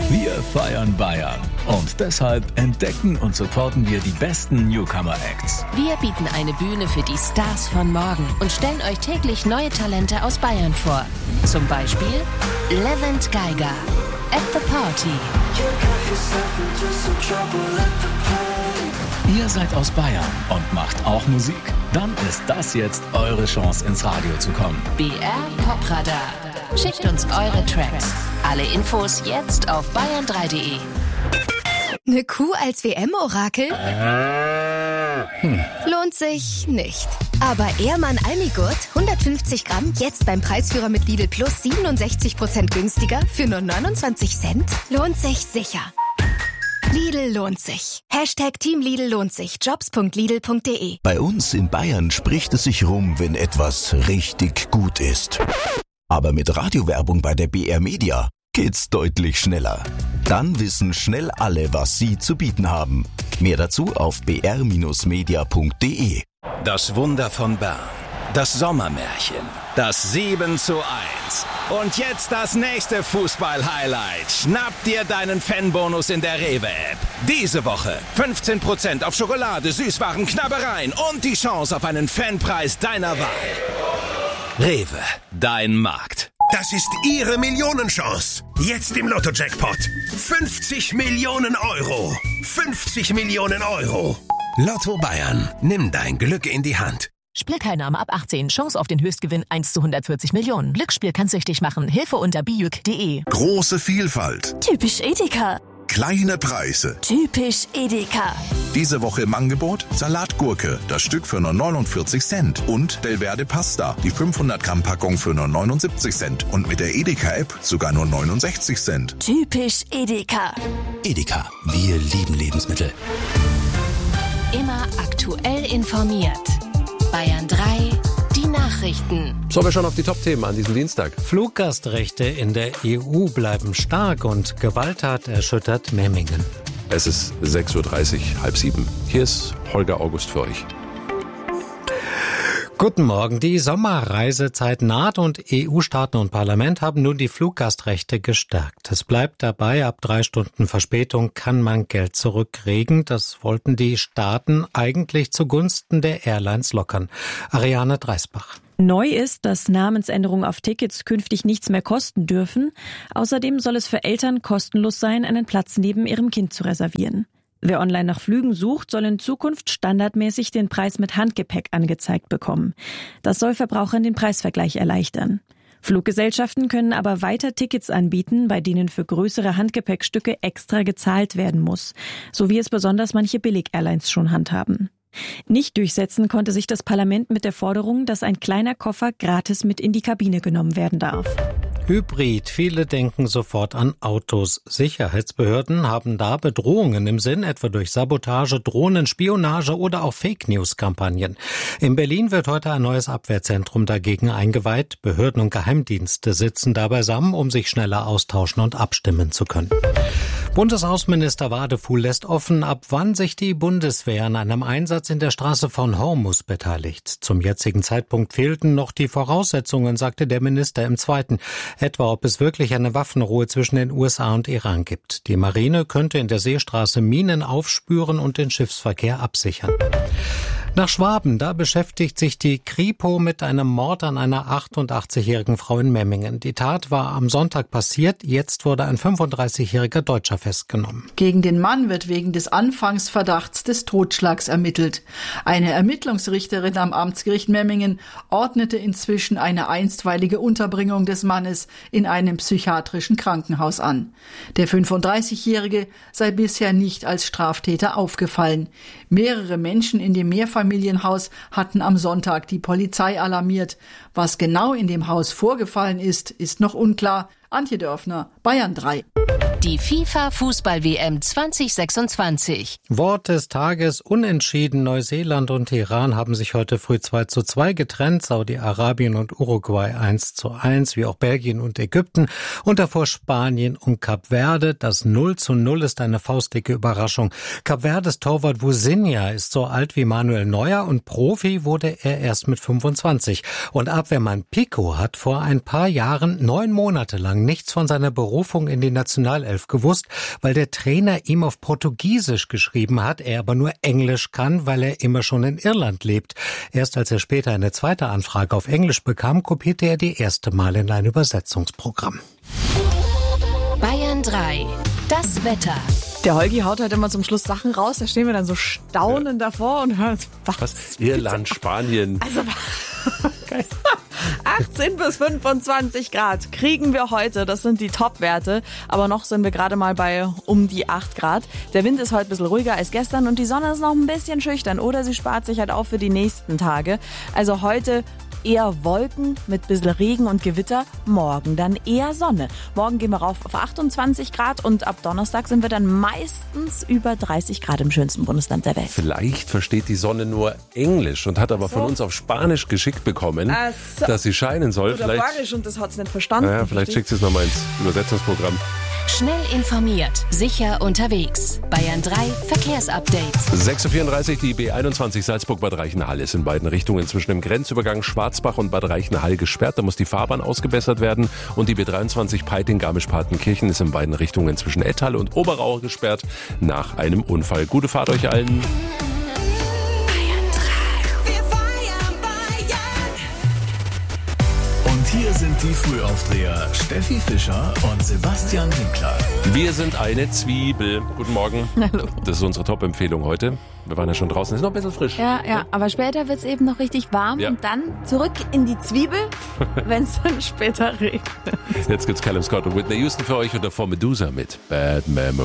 Wir feiern Bayern und deshalb entdecken und supporten wir die besten Newcomer-Acts. Wir bieten eine Bühne für die Stars von morgen und stellen euch täglich neue Talente aus Bayern vor. Zum Beispiel Levent Geiger, At the Party. Ihr seid aus Bayern und macht auch Musik? Dann ist das jetzt eure Chance, ins Radio zu kommen. BR Popradar. Schickt uns eure Tracks. Alle Infos jetzt auf bayern3.de. Eine Kuh als WM-Orakel? Lohnt sich nicht. Aber Ehrmann Almigurt, 150 Gramm, jetzt beim Preisführer mit Lidl Plus 67% günstiger für nur 29 Cent? Lohnt sich sicher. Lidl lohnt sich. Hashtag Team Lidl lohnt sich. Jobs.lidl.de. Bei uns in Bayern spricht es sich rum, wenn etwas richtig gut ist. Aber mit Radiowerbung bei der BR Media geht's deutlich schneller. Dann wissen schnell alle, was sie zu bieten haben. Mehr dazu auf br-media.de. Das Wunder von Bern. Das Sommermärchen. Das 7:1. Und jetzt das nächste Fußball-Highlight. Schnapp dir deinen Fanbonus in der Rewe-App. Diese Woche 15% auf Schokolade, Süßwaren, Knabbereien und die Chance auf einen Fanpreis deiner Wahl. Rewe, dein Markt. Das ist Ihre Millionenchance. Jetzt im Lotto-Jackpot. 50 Millionen Euro. 50 Millionen Euro. Lotto Bayern. Nimm dein Glück in die Hand. Spielteilnahme ab 18. Chance auf den Höchstgewinn 1:140 Millionen. Glücksspiel kann süchtig machen. Hilfe unter bijuk.de. Große Vielfalt. Typisch Edeka. Kleine Preise. Typisch Edeka. Diese Woche im Angebot Salatgurke, das Stück für nur 49 Cent. Und Belverde Pasta, die 500 Gramm Packung für nur 79 Cent. Und mit der Edeka-App sogar nur 69 Cent. Typisch Edeka. Edeka, wir lieben Lebensmittel. Immer aktuell informiert. Bayern 3, die Nachrichten. Schauen wir schon auf die Top-Themen an diesem Dienstag. Fluggastrechte in der EU bleiben stark und Gewalttat erschüttert Memmingen. Es ist 6:30 Uhr, 6:30. Hier ist Holger August für euch. Guten Morgen. Die Sommerreisezeit naht und EU-Staaten und Parlament haben nun die Fluggastrechte gestärkt. Es bleibt dabei, ab 3 Stunden Verspätung kann man Geld zurückkriegen. Das wollten die Staaten eigentlich zugunsten der Airlines lockern. Ariane Dreisbach. Neu ist, dass Namensänderungen auf Tickets künftig nichts mehr kosten dürfen. Außerdem soll es für Eltern kostenlos sein, einen Platz neben ihrem Kind zu reservieren. Wer online nach Flügen sucht, soll in Zukunft standardmäßig den Preis mit Handgepäck angezeigt bekommen. Das soll Verbrauchern den Preisvergleich erleichtern. Fluggesellschaften können aber weiter Tickets anbieten, bei denen für größere Handgepäckstücke extra gezahlt werden muss, so wie es besonders manche Billig-Airlines schon handhaben. Nicht durchsetzen konnte sich das Parlament mit der Forderung, dass ein kleiner Koffer gratis mit in die Kabine genommen werden darf. Hybrid. Viele denken sofort an Autos. Sicherheitsbehörden haben da Bedrohungen im Sinn, etwa durch Sabotage, Drohnen, Spionage oder auch Fake-News-Kampagnen. In Berlin wird heute ein neues Abwehrzentrum dagegen eingeweiht. Behörden und Geheimdienste sitzen da beisammen, um sich schneller austauschen und abstimmen zu können. Bundesaußenminister Wadefuhl lässt offen, ab wann sich die Bundeswehr an einem Einsatz in der Straße von Hormuz beteiligt. Zum jetzigen Zeitpunkt fehlten noch die Voraussetzungen, sagte der Minister im Zweiten. Etwa ob es wirklich eine Waffenruhe zwischen den USA und Iran gibt. Die Marine könnte in der Seestraße Minen aufspüren und den Schiffsverkehr absichern. Nach Schwaben, da beschäftigt sich die Kripo mit einem Mord an einer 88-jährigen Frau in Memmingen. Die Tat war am Sonntag passiert, jetzt wurde ein 35-jähriger Deutscher festgenommen. Gegen den Mann wird wegen des Anfangsverdachts des Totschlags ermittelt. Eine Ermittlungsrichterin am Amtsgericht Memmingen ordnete inzwischen eine einstweilige Unterbringung des Mannes in einem psychiatrischen Krankenhaus an. Der 35-Jährige sei bisher nicht als Straftäter aufgefallen. Mehrere Menschen in dem Mehrfamilienhaus hatten am Sonntag die Polizei alarmiert. Was genau in dem Haus vorgefallen ist, ist noch unklar. Antje Dörfner, Bayern 3. Die FIFA-Fußball-WM 2026. Wort des Tages: Unentschieden. Neuseeland und Iran haben sich heute früh 2:2 getrennt. Saudi-Arabien und Uruguay 1:1, wie auch Belgien und Ägypten. Und davor Spanien und Kap Verde. Das 0:0 ist eine faustdicke Überraschung. Kap Verdes Torwart Vusinha ist so alt wie Manuel Neuer und Profi wurde er erst mit 25. Und Abwehrmann Pico hat vor ein paar Jahren 9 Monate lang nichts von seiner Berufung in die Nationalelf Nationalelf gewusst, weil der Trainer ihm auf Portugiesisch geschrieben hat, er aber nur Englisch kann, weil er immer schon in Irland lebt. Erst als er später eine zweite Anfrage auf Englisch bekam, kopierte er die erste Mal in ein Übersetzungsprogramm. Bayern 3. Das Wetter. Der Holgi haut halt immer zum Schluss Sachen raus, da stehen wir dann so staunend davor und hören, was? Irland, Spanien. Also, 18 bis 25 Grad kriegen wir heute, das sind die Top-Werte, aber noch sind wir gerade mal bei um die 8 Grad. Der Wind ist heute ein bisschen ruhiger als gestern und die Sonne ist noch ein bisschen schüchtern oder sie spart sich halt auf für die nächsten Tage. Also heute eher Wolken mit ein bisschen Regen und Gewitter, morgen dann eher Sonne. Morgen gehen wir rauf auf 28 Grad und ab Donnerstag sind wir dann meistens über 30 Grad im schönsten Bundesland der Welt. Vielleicht versteht die Sonne nur Englisch und hat aber von uns auf Spanisch geschickt bekommen, dass sie scheinen soll. Oder Bayerisch und das hat sie nicht verstanden. Ja, vielleicht schickt sie es nochmal ins Übersetzungsprogramm. Schnell informiert, sicher unterwegs. Bayern 3 Verkehrsupdate. 6.34 Uhr, die B21 Salzburg-Bad Reichenhall ist in beiden Richtungen zwischen dem Grenzübergang Schwarzbach und Bad Reichenhall gesperrt. Da muss die Fahrbahn ausgebessert werden. Und die B23 Peiting-Garmisch-Partenkirchen ist in beiden Richtungen zwischen Ettal und Oberau gesperrt nach einem Unfall. Gute Fahrt euch allen. Hier sind die Frühaufdreher Steffi Fischer und Sebastian Winkler. Wir sind eine Zwiebel. Guten Morgen. Hallo. Das ist unsere Top-Empfehlung heute. Wir waren ja schon draußen, ist noch ein bisschen frisch. Ja, aber später wird es eben noch richtig warm und dann zurück in die Zwiebel, wenn es dann später regnet. Jetzt gibt's Callum Scott und Whitney Houston für euch und davor Medusa mit Bad Memory.